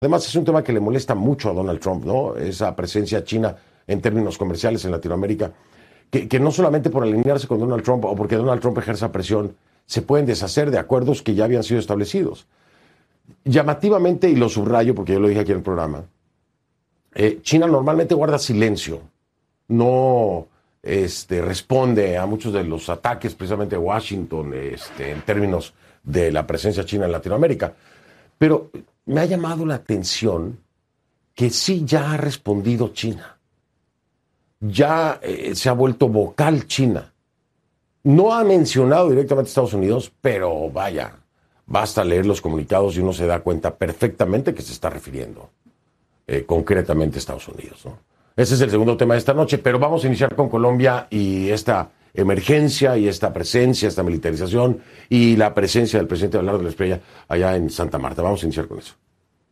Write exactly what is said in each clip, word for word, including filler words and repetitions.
Además, es un tema que le molesta mucho a Donald Trump, ¿no? Esa presencia china en términos comerciales en Latinoamérica, que, que no solamente por alinearse con Donald Trump o porque Donald Trump ejerza presión, se pueden deshacer de acuerdos que ya habían sido establecidos. Llamativamente, y lo subrayo porque yo lo dije aquí en el programa, eh, China normalmente guarda silencio, no este, responde a muchos de los ataques precisamente de Washington este, en términos de la presencia china en Latinoamérica. Pero me ha llamado la atención que sí ya ha respondido China. Ya eh, se ha vuelto vocal China. No ha mencionado directamente a Estados Unidos, pero vaya, basta leer los comunicados y uno se da cuenta perfectamente que se está refiriendo eh, concretamente a Estados Unidos, ¿no? Ese es el segundo tema de esta noche, pero vamos a iniciar con Colombia y esta emergencia y esta presencia, esta militarización y la presencia del presidente Abelardo de la Espriella allá en Santa Marta. Vamos a iniciar con eso.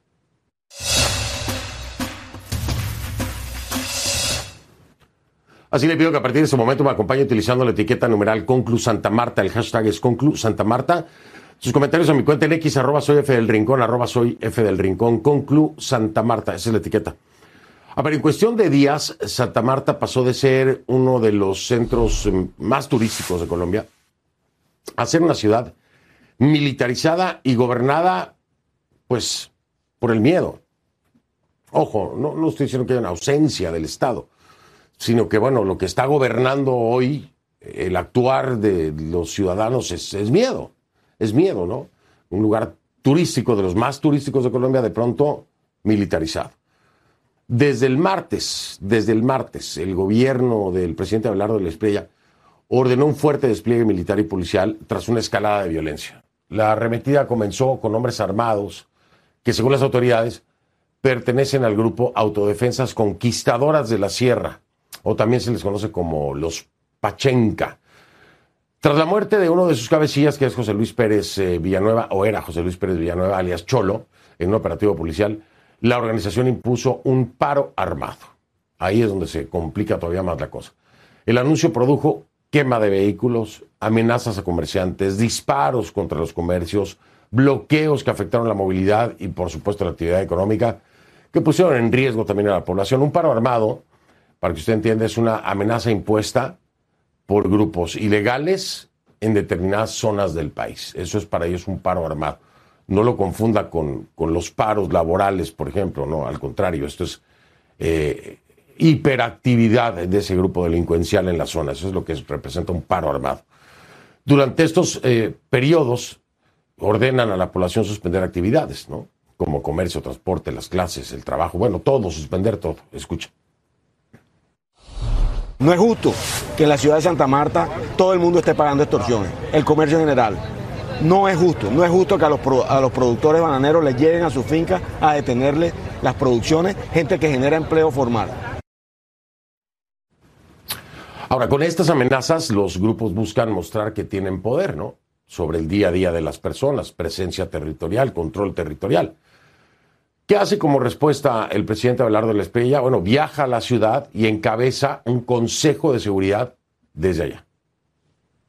Así le pido que a partir de este momento me acompañe utilizando la etiqueta numeral Conclu Santa Marta. El hashtag es Conclu Santa Marta. Sus comentarios a mi cuenta en X, arroba soy F del Rincón, arroba soy F del Rincón, Conclu Santa Marta. Esa es la etiqueta. A ver, en cuestión de días, Santa Marta pasó de ser uno de los centros más turísticos de Colombia a ser una ciudad militarizada y gobernada, pues, por el miedo. Ojo, no, no estoy diciendo que haya una ausencia del Estado, sino que, bueno, lo que está gobernando hoy, el actuar de los ciudadanos es, es miedo, es miedo, ¿no? Un lugar turístico, de los más turísticos de Colombia, de pronto militarizado. Desde el martes, desde el martes, el gobierno del presidente Abelardo de la Espriella ordenó un fuerte despliegue militar y policial tras una escalada de violencia. La arremetida comenzó con hombres armados que, según las autoridades, pertenecen al grupo Autodefensas Conquistadoras de la Sierra, o también se les conoce como los Pachenca. Tras la muerte de uno de sus cabecillas, que es José Luis Pérez eh, Villanueva, o era José Luis Pérez Villanueva, alias Cholo, en un operativo policial, la organización impuso un paro armado. Ahí es donde se complica todavía más la cosa. El anuncio produjo quema de vehículos, amenazas a comerciantes, disparos contra los comercios, bloqueos que afectaron la movilidad y, por supuesto, la actividad económica, que pusieron en riesgo también a la población. Un paro armado, para que usted entienda, es una amenaza impuesta por grupos ilegales en determinadas zonas del país. Eso es para ellos un paro armado. No lo confunda con, con los paros laborales, por ejemplo, no, al contrario, esto es eh, hiperactividad de ese grupo delincuencial en la zona. Eso es lo que es, representa un paro armado. Durante estos eh, periodos ordenan a la población suspender actividades, ¿no? Como comercio, transporte, las clases, el trabajo, bueno, todo, suspender todo. Escucha. No es justo que en la ciudad de Santa Marta todo el mundo esté pagando extorsiones, el comercio en general. No es justo, no es justo que a los, pro, a los productores bananeros les lleguen a sus fincas a detenerles las producciones, gente que genera empleo formal. Ahora, con estas amenazas, los grupos buscan mostrar que tienen poder, ¿no? Sobre el día a día de las personas, presencia territorial, control territorial. ¿Qué hace como respuesta el presidente Abelardo de la Espriella? Bueno, viaja a la ciudad y encabeza un consejo de seguridad desde allá.